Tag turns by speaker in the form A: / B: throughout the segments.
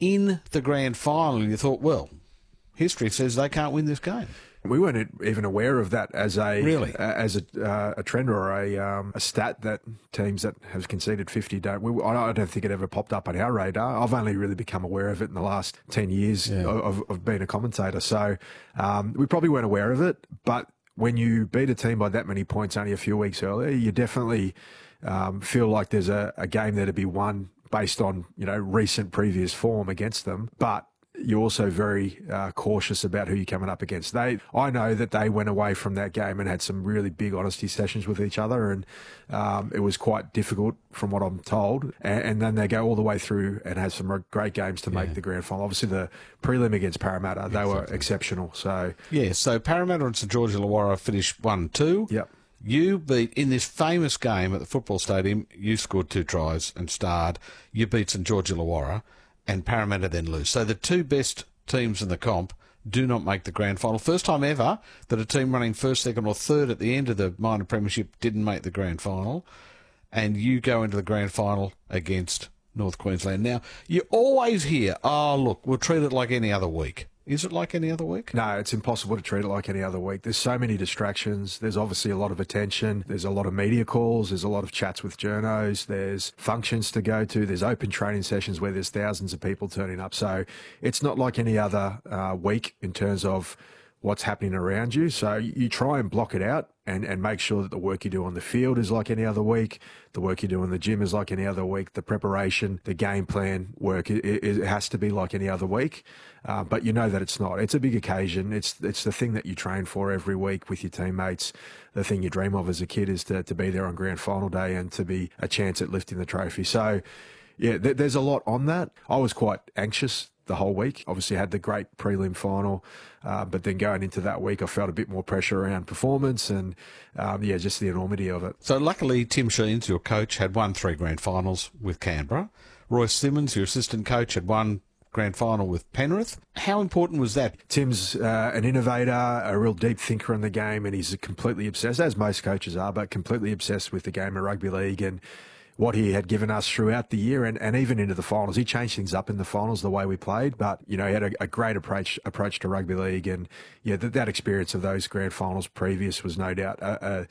A: in the grand final, you thought, well, history says they can't win this game.
B: We weren't even aware of that as a
A: Really?
B: as a trend or a stat that teams that have conceded 50 don't. I don't think it ever popped up on our radar. I've only really become aware of it in the last 10 years of being a commentator. So we probably weren't aware of it. But when you beat a team by that many points only a few weeks earlier, you definitely feel like there's a game there to be won based on recent previous form against them. But you're also very cautious about who you're coming up against. I know that they went away from that game and had some really big honesty sessions with each other, and it was quite difficult from what I'm told. And then they go all the way through and have some great games to make the grand final. Obviously, the prelim against Parramatta, they were exceptional. So
A: so Parramatta and St George Illawarra finished 1-2.
B: Yep.
A: You beat, in this famous game at the football stadium, you scored 2 tries and starred. You beat St George Illawarra, and Parramatta then lose. So the 2 best teams in the comp do not make the grand final. First time ever that a team running first, second or third at the end of the minor premiership didn't make the grand final, and you go into the grand final against North Queensland. Now, you always hear, oh, look, we'll treat it like any other week. Is it like any other week?
B: No, it's impossible to treat it like any other week. There's so many distractions. There's obviously a lot of attention. There's a lot of media calls. There's a lot of chats with journos. There's functions to go to. There's open training sessions where there's thousands of people turning up. So it's not like any other week in terms of what's happening around you. So you try and block it out and make sure that the work you do on the field is like any other week. The work you do in the gym is like any other week. The preparation, the game plan work, it has to be like any other week. But you know that it's not. It's a big occasion. It's the thing that you train for every week with your teammates. The thing you dream of as a kid is to be there on grand final day and to be a chance at lifting the trophy. So, yeah, there's a lot on that. I was quite anxious the whole week. Obviously had the great prelim final, but then going into that week, I felt a bit more pressure around performance and, just the enormity of it.
A: So luckily, Tim Sheens, your coach, had won 3 grand finals with Canberra. Royce Simmons, your assistant coach, had won grand final with Penrith. How important was that?
B: Tim's an innovator, a real deep thinker in the game, and he's completely obsessed, as most coaches are, but completely obsessed with the game of rugby league and what he had given us throughout the year and even into the finals. He changed things up in the finals, the way we played, but, he had a great approach to rugby league. And, that experience of those grand finals previous was no doubt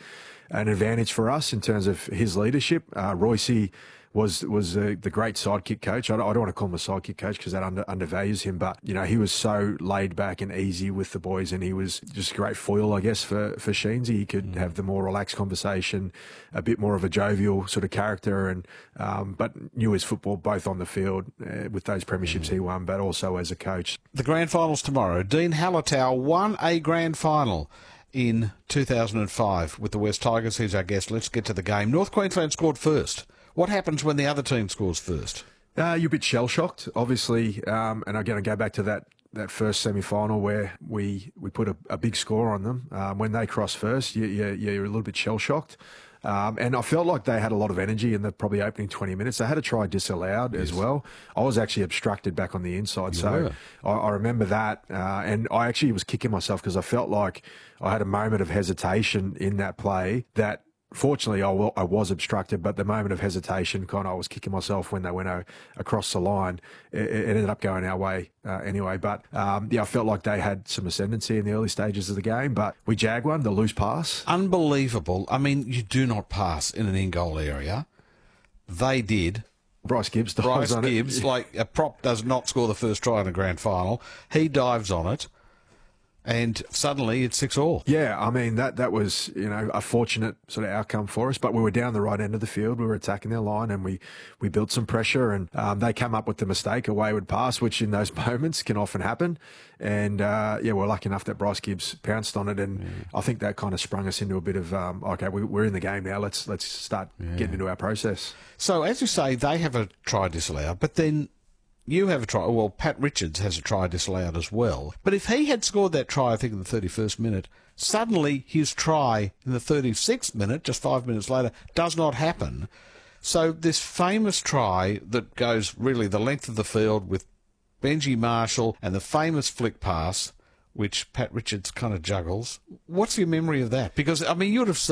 B: an advantage for us in terms of his leadership. Royce was the great sidekick coach. I don't want to call him a sidekick coach because that undervalues him, but, he was so laid back and easy with the boys, and he was just a great foil, I guess, for Sheensy. He could have the more relaxed conversation, a bit more of a jovial sort of character, and but knew his football both on the field with those premierships he won, but also as a coach.
A: The grand finals tomorrow. Dean Hallertau won a grand final in 2005 with the West Tigers. He's our guest. Let's get to the game. North Queensland scored first. What happens when the other team scores first?
B: You're a bit shell-shocked, obviously, and I'm going to go back to that first semi-final where we put a big score on them. When they cross first, you're a little bit shell-shocked. And I felt like they had a lot of energy in the probably opening 20 minutes. They had a try disallowed as well. I was actually obstructed back on the inside. I remember that. And I actually was kicking myself because I felt like I had a moment of hesitation in that play that, fortunately, I was obstructed, but the moment of hesitation, I was kicking myself when they went across the line. It ended up going our way anyway. But, I felt like they had some ascendancy in the early stages of the game, but we jagged one, the loose pass.
A: Unbelievable. I mean, you do not pass in an in-goal area. They did.
B: Bryce Gibbs dives on it.
A: Like a prop does not score the first try in a grand final. He dives on it. And suddenly it's 6-6.
B: Yeah, I mean, that was, a fortunate sort of outcome for us, but we were down the right end of the field. We were attacking their line and we built some pressure, and they came up with the mistake, a wayward pass, which in those moments can often happen. And, we're lucky enough that Bryce Gibbs pounced on it, and I think that kind of sprung us into a bit of, okay, we're in the game now. Let's start getting into our process.
A: So, as you say, they have a try disallowed, but then you have a try. Well, Pat Richards has a try disallowed as well. But if he had scored that try, I think, in the 31st minute, suddenly his try in the 36th minute, just 5 minutes later, does not happen. So this famous try that goes really the length of the field with Benji Marshall and the famous flick pass, which Pat Richards kind of juggles. What's your memory of that? Because, I mean, you'd have seen it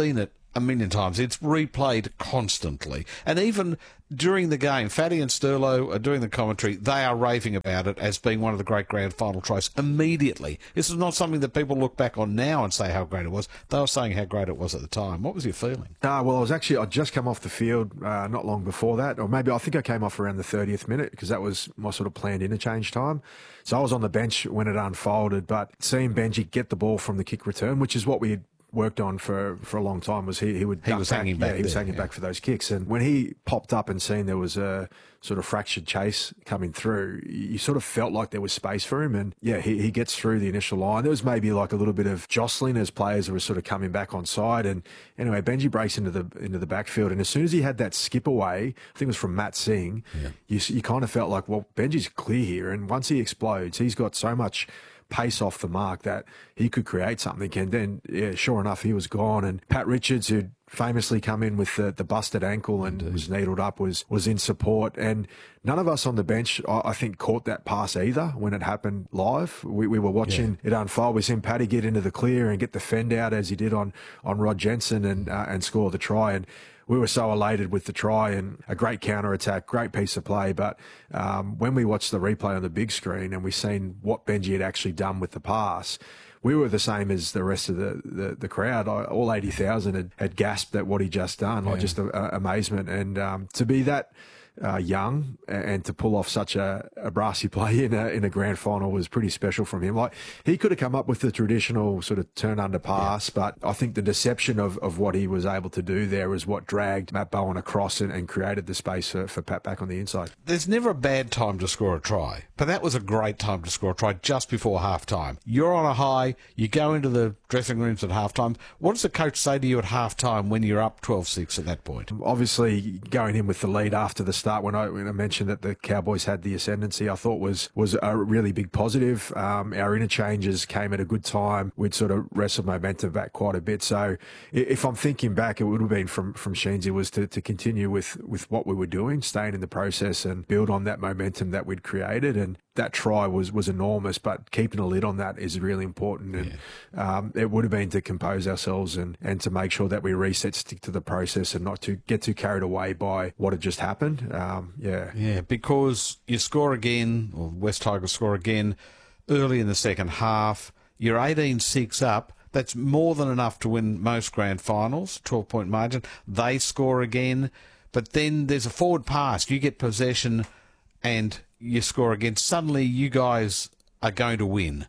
A: a million times. It's replayed constantly. And even during the game, Fatty and Sterlo are doing the commentary. They are raving about it as being one of the great grand final tries immediately. This is not something that people look back on now and say how great it was. They were saying how great it was at the time. What was your feeling?
B: Well, I'd just come off the field not long before that, or maybe I think I came off around the 30th minute because that was my sort of planned interchange time. So I was on the bench when it unfolded, but seeing Benji get the ball from the kick return, which is what we had worked on for a long time, was he was hanging back for those kicks. And when he popped up and seen there was a sort of fractured chase coming through, you sort of felt like there was space for him. And yeah, he gets through the initial line. There was maybe like a little bit of jostling as players were sort of coming back on side. And anyway, Benji breaks into the backfield. And as soon as he had that skip away, I think it was from Matt Singh, you kind of felt like, well, Benji's clear here. And once he explodes, he's got so much pace off the mark that he could create something. And then, yeah, sure enough, he was gone. And Pat Richards, who'd famously come in with the busted ankle and was needled up, was in support. And none of us on the bench, I think, caught that pass either when it happened live. We were watching it unfold. We seen Paddy get into the clear and get the fend out as he did on Rod Jensen and score the try. And we were so elated with the try and a great counter-attack, great piece of play. But when we watched the replay on the big screen and we seen what Benji had actually done with the pass, we were the same as the rest of the crowd. All 80,000 had gasped at what he just done, like just amazement. And to be that young and to pull off such a brassy play in a grand final was pretty special from him. Like, he could have come up with the traditional sort of turn under pass, but I think the deception of what he was able to do there was what dragged Matt Bowen across and created the space for Pat back on the inside.
A: There's never a bad time to score a try, but that was a great time to score a try just before half-time. You're on a high, you go into the dressing rooms at half-time. What does the coach say to you at half-time when you're up 12-6 at that point?
B: Obviously, going in with the lead after the start, when I mentioned that the Cowboys had the ascendancy, I thought was a really big positive. Our interchanges came at a good time. We'd sort of wrestled momentum back quite a bit. So if I'm thinking back, it would have been from Sheensy was to continue with what we were doing, staying in the process and build on that momentum that we'd created. And that try was enormous, but keeping a lid on that is really important. And it would have been to compose ourselves and to make sure that we reset, stick to the process and not to get too carried away by what had just happened.
A: Yeah, because you score again, or West Tigers score again early in the second half. You're 18-6 up. That's more than enough to win most grand finals, 12-point margin. They score again, but then there's a forward pass. You get possession and you score again. Suddenly you guys are going to win.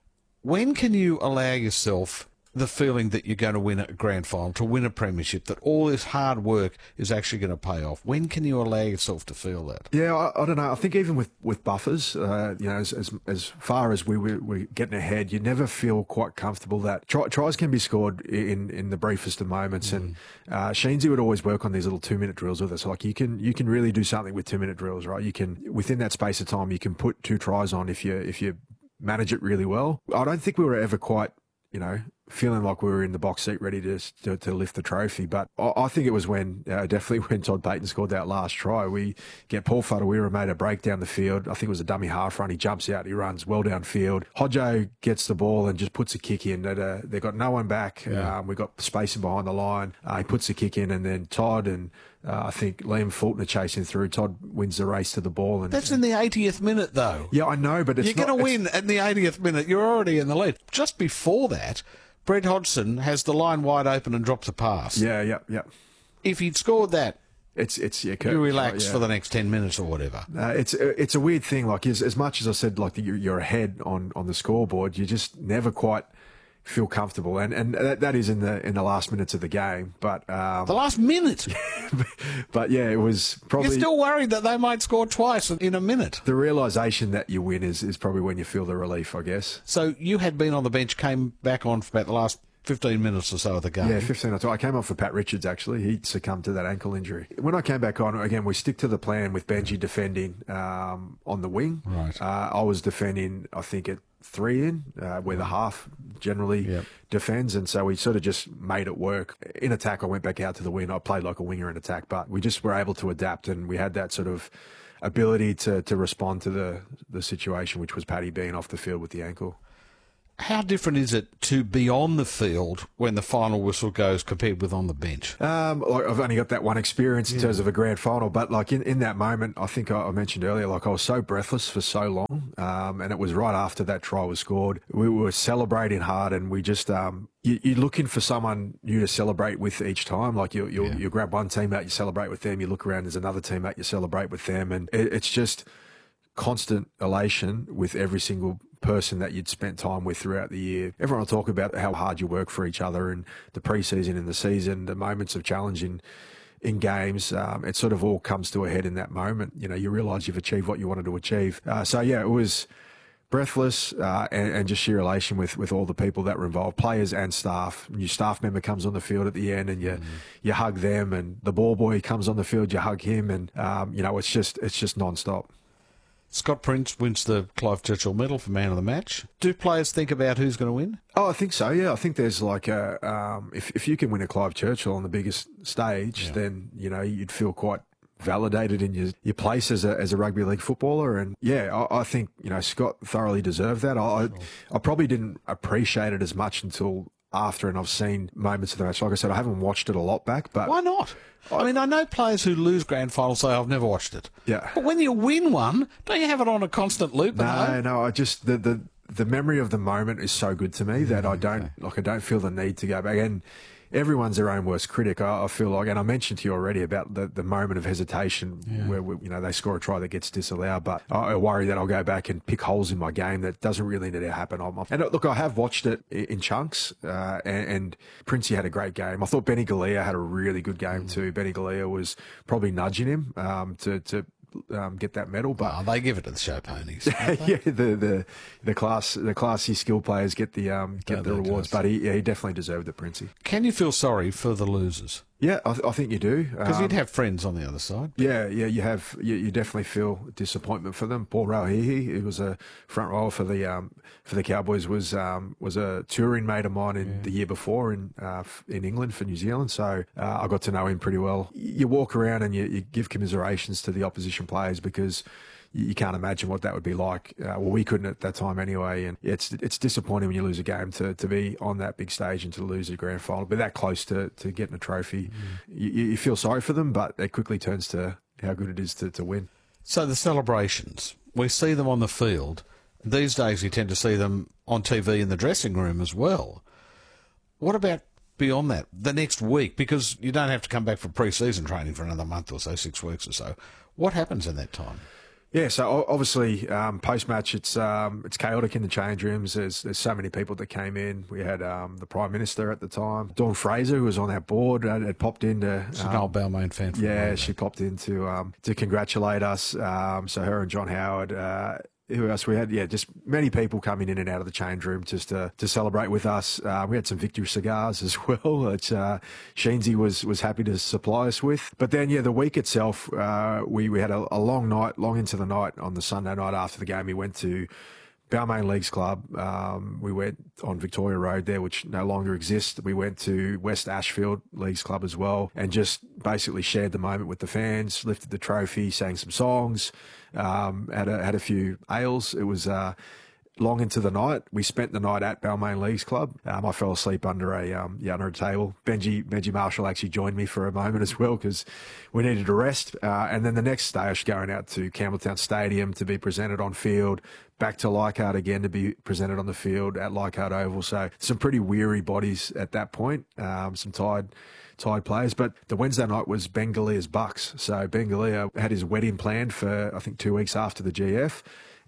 A: When can you allow yourself the feeling that you're going to win a grand final, to win a premiership, that all this hard work is actually going to pay off? When can you allow yourself to feel that?
B: Yeah, I don't know. I think even with buffers, as far as we were getting ahead, you never feel quite comfortable that tries can be scored in the briefest of moments. And Sheensy would always work on these little 2-minute drills with us. Like, you can really do something with 2-minute drills, right? You can, within that space of time, you can put 2 tries on if you manage it really well. I don't think we were ever quite, feeling like we were in the box seat ready to lift the trophy. But I think it was definitely when Todd Payton scored that last try. We get Paul Whatuira made a break down the field. I think it was a dummy half run. He jumps out, he runs well downfield. Hodjo gets the ball and just puts a kick in. They've got no one back. Yeah. We've got spacing behind the line. He puts a kick in, and then Todd and I think Liam Fulton are chasing through. Todd wins the race to the ball.
A: That's in the 80th minute, though.
B: Yeah, I know, but
A: you're going to win in the 80th minute. You're already in the lead. Just before that, Brett Hodgson has the line wide open and drops a pass.
B: Yeah.
A: If he'd scored that,
B: you
A: relax for the next 10 minutes or whatever.
B: It's a weird thing. Like, as much as I said, like, you're ahead on the scoreboard, you just never quite feel comfortable, and that is in the last minutes of the game. But
A: the last minute.
B: But yeah, it was probably.
A: You're still worried that they might score twice in a minute.
B: The realisation that you win is probably when you feel the relief, I guess.
A: So you had been on the bench, came back on for about the last 15 minutes or so of the game.
B: Yeah, 15 or so. I came on for Pat Richards, actually. He succumbed to that ankle injury. When I came back on, again, we stick to the plan with Benji defending on the wing.
A: Right.
B: I was defending, I think, at 3 in, where the half generally defends, and so we sort of just made it work. In attack, I went back out to the wing. I played like a winger in attack, but we just were able to adapt, and we had that sort of ability to respond to the situation, which was Paddy being off the field with the ankle.
A: How different is it to be on the field when the final whistle goes compared with on the bench?
B: Like I've only got that one experience in terms of a grand final, but like in that moment, I think I mentioned earlier, like I was so breathless for so long, and it was right after that try was scored. We were celebrating hard, and we just you're looking for someone new to celebrate with each time. Like you grab one team out, you celebrate with them. You look around, there's another team out, you celebrate with them, and it's just constant elation with every single person that you'd spent time with throughout the year. Everyone will talk about how hard you work for each other and the pre-season and the season, the moments of challenge in games. It sort of all comes to a head in that moment. You know, you realise you've achieved what you wanted to achieve. So yeah, it was breathless and just sheer elation with all the people that were involved, players and staff. New staff member comes on the field at the end, and you hug them, and the ball boy comes on the field, you hug him, and you know, it's just non-stop.
A: Scott Prince wins the Clive Churchill Medal for Man of the Match. Do players think about who's going to win?
B: Oh, I think so, yeah. I think there's like if you can win a Clive Churchill on the biggest stage, then, you know, you'd feel quite validated in your place as a rugby league footballer. And yeah, I think, you know, Scott thoroughly deserved that. I probably didn't appreciate it as much until after, and I've seen moments of the match. Like I said, I haven't watched it a lot back, but
A: why not? I mean, I know players who lose grand finals say, I've never watched it.
B: Yeah.
A: But when you win one, don't you have it on a constant loop?
B: No, I just, the memory of the moment is so good to me that I don't feel the need to go back. And everyone's their own worst critic, I feel like. And I mentioned to you already about the moment of hesitation where you know, they score a try that gets disallowed. But I worry that I'll go back and pick holes in my game that doesn't really need to happen. And look, I have watched it in chunks, and Princey had a great game. I thought Benny Galea had a really good game too. Benny Galea was probably nudging him to get that medal, but
A: they give it to the show ponies.
B: Yeah, the classy skill players get the rewards, but he definitely deserved it, Princey.
A: Can you feel sorry for the losers?
B: Yeah, I think you do,
A: because you'd have friends on the other side.
B: Yeah, you have. You definitely feel disappointment for them. Paul Rauhihi, who was a front rower for the Cowboys, was a touring mate of mine in the year before in England for New Zealand. So I got to know him pretty well. You walk around and you give commiserations to the opposition players because you can't imagine what that would be like. Well, we couldn't at that time anyway. And it's disappointing when you lose a game to be on that big stage and to lose a grand final, but that close to getting a trophy. You feel sorry for them, but it quickly turns to how good it is to win.
A: So the celebrations, we see them on the field. These days you tend to see them on TV in the dressing room as well. What about beyond that, the next week? Because you don't have to come back for pre-season training for another month or so, 6 weeks or so. What happens in that time?
B: Yeah, so obviously post-match it's chaotic in the change rooms. There's so many people that came in. We had the Prime Minister at the time, Dawn Fraser, who was on our board, had popped in to...
A: She's an old Balmain fan.
B: Yeah, she popped in to congratulate us. So her and John Howard... who else we had? Yeah, just many people coming in and out of the change room just to celebrate with us. We had some victory cigars as well, which Sheensy was happy to supply us with. But then, yeah, the week itself, we had a long night, long into the night on the Sunday night after the game. We went to Balmain Leagues Club. We went on Victoria Road there, which no longer exists. We went to West Ashfield Leagues Club as well, and just basically shared the moment with the fans, lifted the trophy, sang some songs, had a few ales. It was long into the night. We spent the night at Balmain Leagues Club. I fell asleep under a table. Benji Marshall actually joined me for a moment as well because we needed a rest. And then the next day I was going out to Campbelltown Stadium to be presented on field, back to Leichhardt again to be presented on the field at Leichhardt Oval. So some pretty weary bodies at that point, some tired players. But the Wednesday night was Ben Galea's Bucks. So Ben Galea had his wedding planned for, I think, 2 weeks after the GF.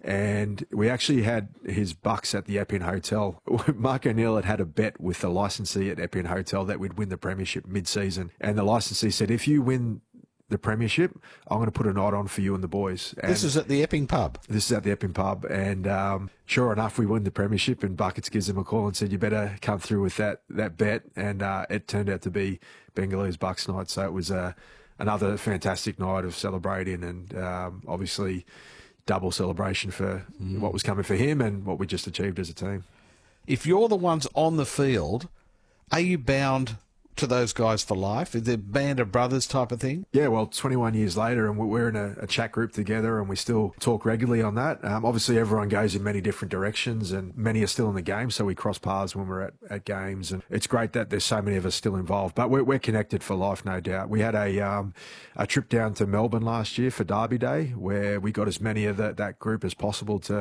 B: And we actually had his Bucks at the Epping Hotel. Mark O'Neill had a bet with the licensee at Epping Hotel that we'd win the premiership mid-season. And the licensee said, if you win the premiership, I'm going to put a night on for you and the boys. And
A: this is at the Epping pub?
B: This is at the Epping pub. And sure enough, we won the premiership, and Buckets gives him a call and said, you better come through with that bet. And it turned out to be Ben Galea's Bucks night. So it was another fantastic night of celebrating, and obviously double celebration for what was coming for him and what we just achieved as a team.
A: If you're the ones on the field, are you bound to those guys for life? Is there band of brothers type of thing?
B: Yeah, well, 21 years later, and we're in a chat group together, and we still talk regularly on that. Obviously, everyone goes in many different directions, and many are still in the game, so we cross paths when we're at games, and it's great that there's so many of us still involved. But we're connected for life, no doubt. We had a trip down to Melbourne last year for Derby Day, where we got as many of that group as possible to